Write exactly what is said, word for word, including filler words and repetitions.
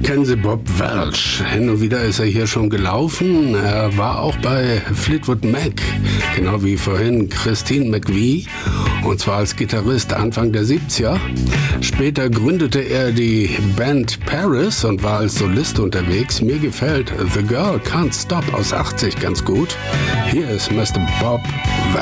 kennen Sie Bob Welch. Hin und wieder ist er hier schon gelaufen. Er war auch bei Fleetwood Mac, genau wie vorhin Christine McVie, und zwar als Gitarrist Anfang der siebziger. Später gründete er die Band Paris und war als Solist unterwegs. Mir gefällt The Girl Can't Stop aus achtzig ganz gut. Hier ist Mister Bob Welch.